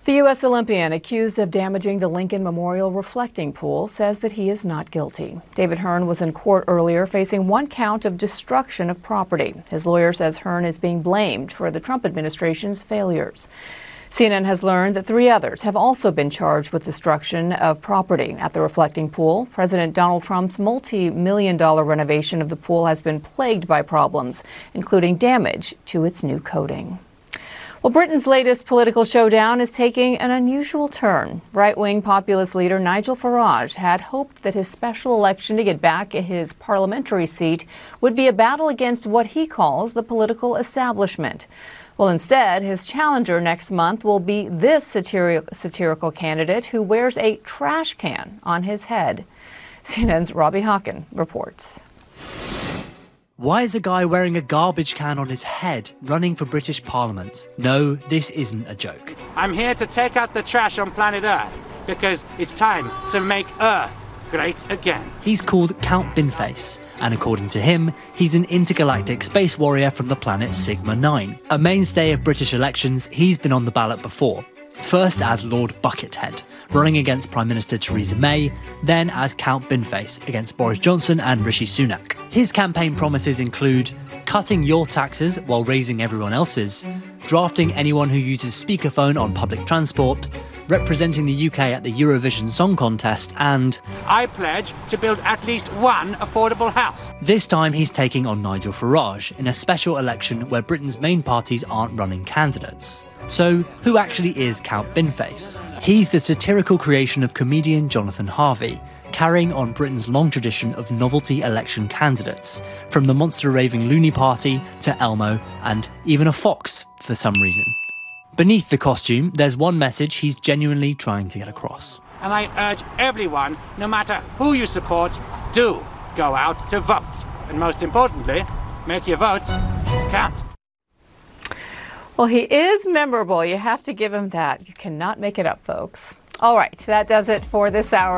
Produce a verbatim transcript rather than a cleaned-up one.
The U S Olympian accused of damaging the Lincoln Memorial reflecting pool says that he is not guilty. David Hearn was in court earlier facing one count of destruction of property. His lawyer says Hearn is being blamed for the Trump administration's failures. C N N has learned that three others have also been charged with destruction of property at the reflecting pool. President Donald Trump's multi-million dollar renovation of the pool has been plagued by problems, including damage to its new coating. Well, Britain's latest political showdown is taking an unusual turn. Right-wing populist leader Nigel Farage had hoped that his special election to get back his parliamentary seat would be a battle against what he calls the political establishment. Well, instead, his challenger next month will be this satiri- satirical candidate who wears a trash can on his head. C N N's Robbie Hawken reports. Why is a guy wearing a garbage can on his head running for British Parliament? No, this isn't a joke. I'm here to take out the trash on planet Earth because it's time to make Earth great again. He's called Count Binface, and according to him, he's an intergalactic space warrior from the planet Sigma nine. A mainstay of British elections, he's been on the ballot before. First as Lord Buckethead, running against Prime Minister Theresa May, then as Count Binface against Boris Johnson and Rishi Sunak. His campaign promises include cutting your taxes while raising everyone else's, drafting anyone who uses speakerphone on public transport, representing the U K at the Eurovision Song Contest, and I pledge to build at least one affordable house. This time he's taking on Nigel Farage in a special election where Britain's main parties aren't running candidates. So, who actually is Count Binface? He's the satirical creation of comedian Jonathan Harvey, carrying on Britain's long tradition of novelty election candidates, from the monster-raving Looney Party to Elmo, and even a fox for some reason. Beneath the costume, there's one message he's genuinely trying to get across. And I urge everyone, no matter who you support, do go out to vote. And most importantly, make your votes count. Well, he is memorable. You have to give him that. You cannot make it up, folks. All right, that does it for this hour.